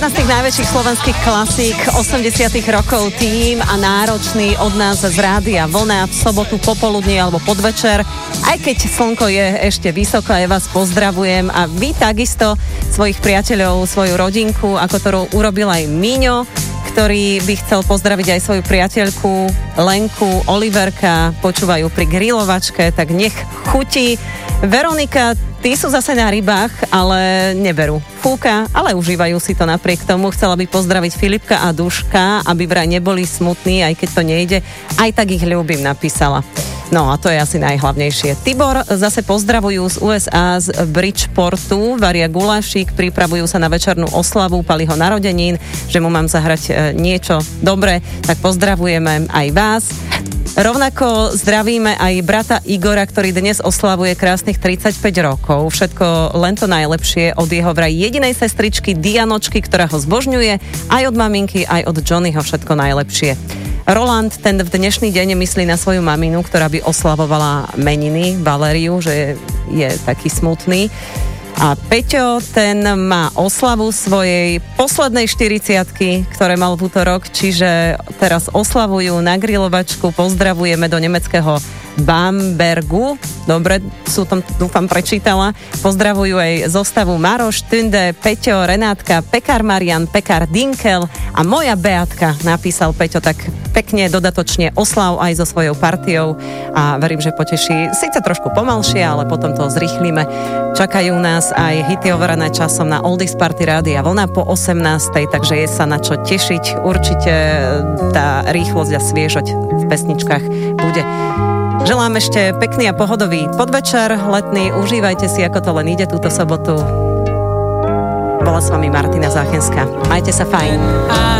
Jedna z tých najväčších slovenských klasík 80 rokov, tým a náročný od nás z rádia Vlna v sobotu popoludní alebo podvečer. Aj keď slnko je ešte vysoko, ja vás pozdravujem a vy takisto svojich priateľov, svoju rodinku, ako to urobil aj Míňo, ktorý by chcel pozdraviť aj svoju priateľku Lenku, Oliverka, počúvajú pri grilovačke, tak nech chutí. Veronika, tí sú zase na rybách, ale neberú. Fúka, ale užívajú si to napriek tomu. Chcela by pozdraviť Filipka a Duška, aby vraj neboli smutní, aj keď to nejde. Aj tak ich ľúbim, napísala. No a to je asi najhlavnejšie. Tibor zase pozdravujú z USA, z Bridgeportu, varia gulášik, pripravujú sa na večernú oslavu Paliho narodenín, že mu mám zahrať niečo dobré, tak pozdravujeme aj vás. Rovnako zdravíme aj brata Igora, ktorý dnes oslavuje krásnych 35 rokov. Všetko len to najlepšie od jeho vraj jedinej sestričky Dianočky, ktorá ho zbožňuje, aj od maminky, aj od Johnnyho všetko najlepšie. Roland, ten v dnešný deň myslí na svoju maminu, ktorá by oslavovala meniny, Valériu, že je taký smutný. A Peťo, ten má oslavu svojej poslednej 40-ky, ktoré mal v útorok, čiže teraz oslavujú na grilovačku, pozdravujeme do nemeckého Bambergu. Dobre, sú tam, dúfam, prečítala. Pozdravujú aj zostavu Maroš, Tünde, Peťo, Renátka, Pekár Marian, Pekár Dinkel a moja Beatka, napísal Peťo, tak pekne dodatočne oslav aj so svojou partiou a verím, že poteší síce trošku pomalšie, ale potom to zrýchlíme. Čakajú nás aj hity overené časom na Oldies Party Rádia Vlna po 18. Takže je sa na čo tešiť. Určite tá rýchlosť a sviežoť v pesničkách bude. Želám ešte pekný a pohodový podvečer letný. Užívajte si, ako to len ide túto sobotu. Bola s vami Martina Záchenská. Majte sa fajn.